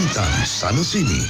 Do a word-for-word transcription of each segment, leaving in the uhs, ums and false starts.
Jemputan Sana Sini.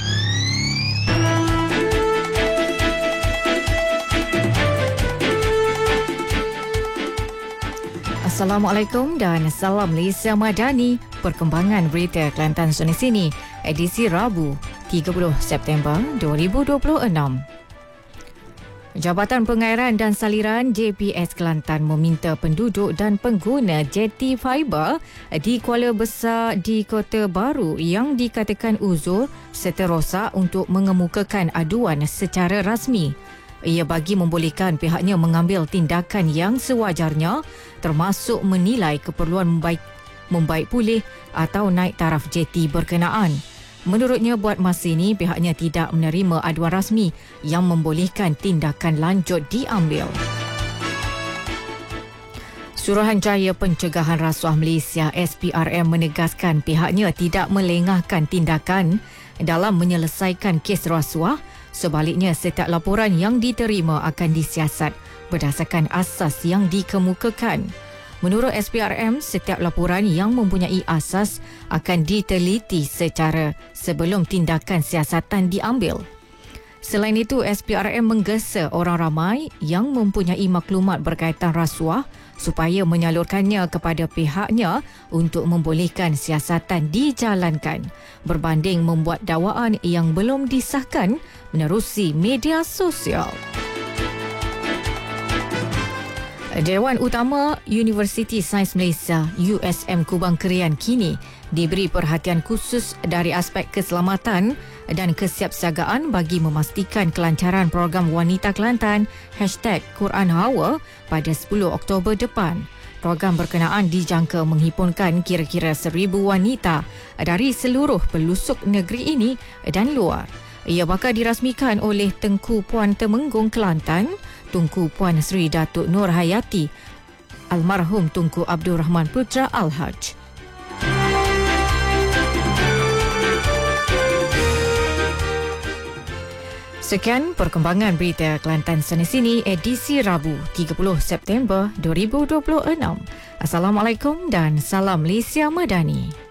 Assalamualaikum dan salam Malaysia Madani. Perkembangan berita Kelantan Sana Sini, edisi Rabu, tiga puluh September dua ribu dua puluh enam. Jabatan Pengairan dan Saliran J P S Kelantan meminta penduduk dan pengguna jeti fiber di Kuala Besar di Kota Baru yang dikatakan uzur serta rosak untuk mengemukakan aduan secara rasmi. Ia bagi membolehkan pihaknya mengambil tindakan yang sewajarnya, termasuk menilai keperluan membaik, membaik pulih atau naik taraf jeti berkenaan. Menurutnya, buat masa ini pihaknya tidak menerima aduan rasmi yang membolehkan tindakan lanjut diambil. Suruhanjaya Pencegahan Rasuah Malaysia S P R M menegaskan pihaknya tidak melengahkan tindakan dalam menyelesaikan kes rasuah. Sebaliknya, setiap laporan yang diterima akan disiasat berdasarkan asas yang dikemukakan. Menurut S P R M, setiap laporan yang mempunyai asas akan diteliti secara sebelum tindakan siasatan diambil. Selain itu, S P R M menggesa orang ramai yang mempunyai maklumat berkaitan rasuah supaya menyalurkannya kepada pihaknya untuk membolehkan siasatan dijalankan berbanding membuat dakwaan yang belum disahkan menerusi media sosial. Dewan Utama Universiti Sains Malaysia U S M Kubang Krian kini diberi perhatian khusus dari aspek keselamatan dan kesiapsiagaan bagi memastikan kelancaran program Wanita Kelantan hashtag Quran Hawa pada sepuluh Oktober depan. Program berkenaan dijangka menghimpunkan kira-kira seribu wanita dari seluruh pelosok negeri ini dan luar. Ia bakal dirasmikan oleh Tengku Puan Temenggung Kelantan, Tunku Puan Sri Datuk Nur Hayati, Almarhum Tunku Abdul Rahman Putra Al-Haj. Sekian perkembangan berita Kelantan Sana Sini, edisi Rabu, tiga puluh September dua ribu dua puluh enam. Assalamualaikum dan salam Malaysia Madani.